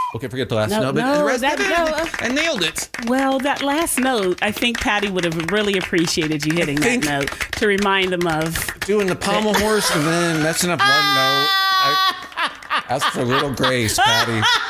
Okay, forget the last No, note. But no, the rest that- of it, no. I nailed it. Well, that last note, I think Patty would have really appreciated you hitting that note to remind him of. Doing the pommel horse and then messing up one note. Ask for a little grace, Patty.